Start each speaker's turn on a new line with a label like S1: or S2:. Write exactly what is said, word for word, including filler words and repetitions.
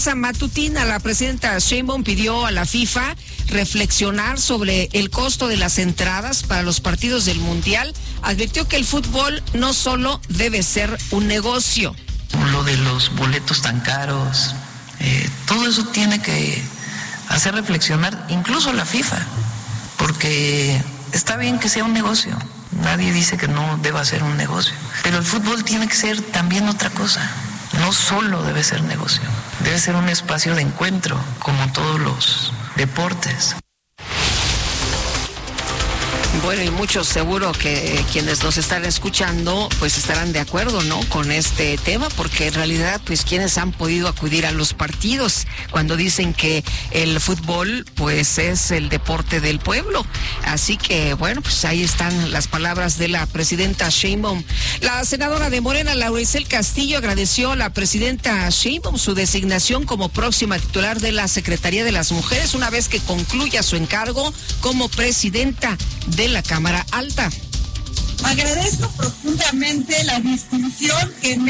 S1: Matutina, la presidenta Sheinbaum pidió a la FIFA reflexionar sobre el costo de las entradas para los partidos del Mundial. Advirtió que el fútbol no solo debe ser un negocio.
S2: Lo de los boletos tan caros, eh, todo eso tiene que hacer reflexionar incluso la FIFA, porque está bien que sea un negocio, nadie dice que no deba ser un negocio, pero el fútbol tiene que ser también otra cosa. No solo debe ser negocio, debe ser un espacio de encuentro, como todos los deportes.
S1: Bueno, y muchos seguro que quienes nos están escuchando pues estarán de acuerdo, ¿no?, con este tema, porque en realidad pues quienes han podido acudir a los partidos cuando dicen que el fútbol pues es el deporte del pueblo. Así que bueno, pues ahí están las palabras de la presidenta Sheinbaum. La senadora de Morena, Lauricel Castillo, agradeció a la presidenta Sheinbaum su designación como próxima titular de la Secretaría de las Mujeres una vez que concluya su encargo como presidenta de la Cámara Alta.
S3: Agradezco profundamente la distinción que me